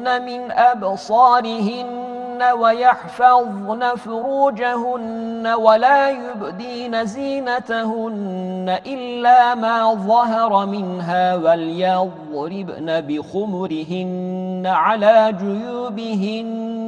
يغضضن من أبصارهن ويحفظن فروجهن ولا يبدين زينتهن إلا ما ظهر منها وليضربن بخمرهن على جيوبهن